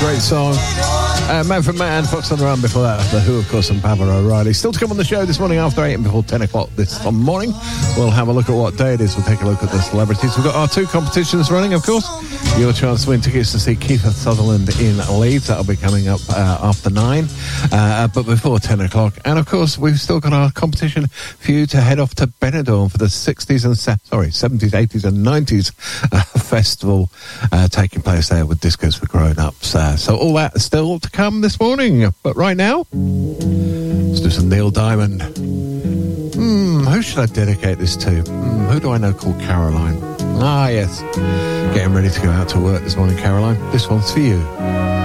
great song. Man from Man, Fox on the Run before that. The Who, of course, and Pamela O'Reilly. Still to come on the show this morning after 8 and before 10 o'clock this morning. We'll have a look at what day it is. We'll take a look at the celebrities. We've got our 2 competitions running, of course. Your chance to win tickets to see Kiefer Sutherland in Leeds. That'll be coming up after 9. But before 10 o'clock. And, of course, we've still got our competition for you to head off to Benidorm for the 70s, 80s and 90s festival taking place there with Discos for Grown-Ups. So all that is still to come this morning. But right now, let's do some Neil Diamond. Who should I dedicate this to? Who do I know called Caroline? Ah, yes. Getting ready to go out to work this morning, Caroline. This one's for you.